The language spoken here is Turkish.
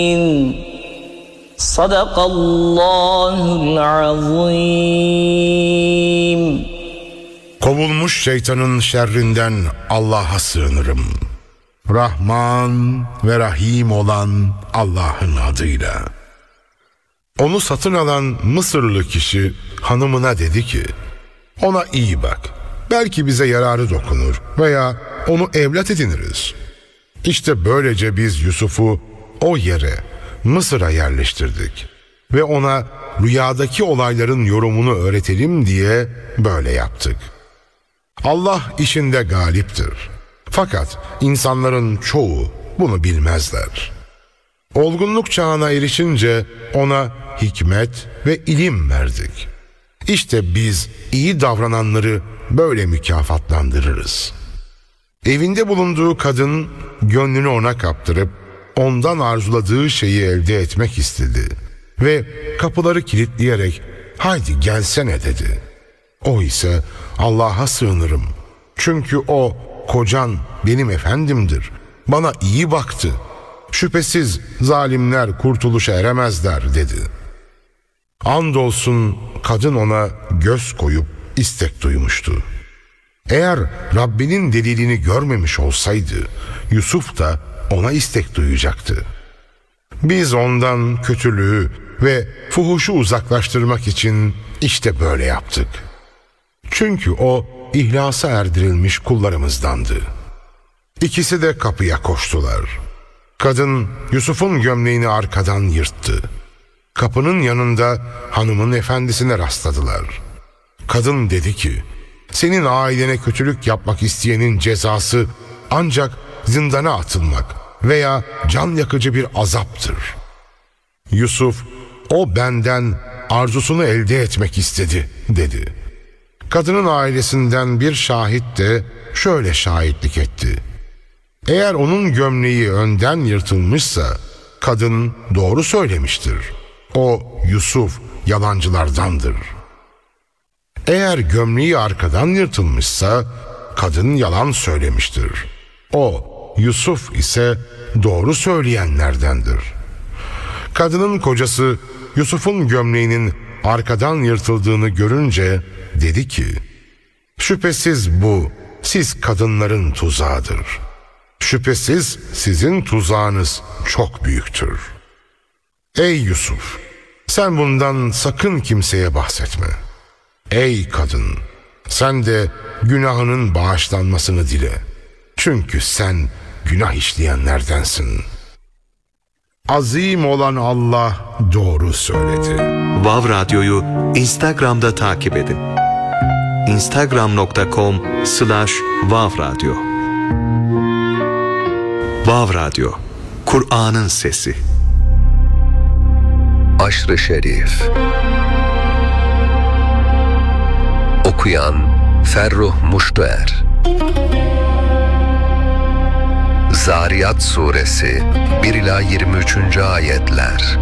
Sadakallahul azim. Kovulmuş şeytanın şerrinden Allah'a sığınırım. Rahman ve Rahim olan Allah'ın adıyla. Onu satın alan Mısırlı kişi hanımına dedi ki, ona iyi bak, belki bize yararı dokunur veya onu evlat ediniriz. İşte böylece biz Yusuf'u o yere, Mısır'a yerleştirdik ve ona rüyadaki olayların yorumunu öğretelim diye böyle yaptık. Allah işinde galiptir. Fakat insanların çoğu bunu bilmezler. Olgunluk çağına erişince ona hikmet ve ilim verdik. İşte biz iyi davrananları böyle mükafatlandırırız. Evinde bulunduğu kadın gönlünü ona kaptırıp ondan arzuladığı şeyi elde etmek istedi ve kapıları kilitleyerek haydi gelsene dedi. O ise Allah'a sığınırım. Çünkü o kocan benim efendimdir. Bana iyi baktı. Şüphesiz zalimler kurtuluşa eremezler dedi. Andolsun kadın ona göz koyup istek duymuştu. Eğer Rabbinin delilini görmemiş olsaydı Yusuf da ona istek duyacaktı. Biz ondan kötülüğü ve fuhuşu uzaklaştırmak için işte böyle yaptık. Çünkü o ihlasa erdirilmiş kullarımızdandı. İkisi de kapıya koştular. Kadın Yusuf'un gömleğini arkadan yırttı. Kapının yanında hanımın efendisine rastladılar. Kadın dedi ki, senin ailene kötülük yapmak isteyenin cezası ancak zindana atılmak veya can yakıcı bir azaptır. Yusuf, o benden arzusunu elde etmek istedi dedi. Kadının ailesinden bir şahit de şöyle şahitlik etti. Eğer onun gömleği önden yırtılmışsa kadın doğru söylemiştir. O Yusuf yalancılardandır. Eğer gömleği arkadan yırtılmışsa kadın yalan söylemiştir. O Yusuf ise doğru söyleyenlerdendir. Kadının kocası Yusuf'un gömleğinin arkadan yırtıldığını görünce dedi ki, şüphesiz bu siz kadınların tuzağıdır. Şüphesiz sizin tuzağınız çok büyüktür. Ey Yusuf, sen bundan sakın kimseye bahsetme. Ey kadın, sen de günahının bağışlanmasını dile. Çünkü sen günah işleyenlerdensin. Azim olan Allah doğru söyledi. Vav Radyo'yu Instagram'da takip edin. instagram.com/Vav Radyo. Vav Radyo, Kur'an'ın sesi. Aşr-ı Şerif. Okuyan Ferruh Muştuer. Zariyat Suresi 1-23. ayetler.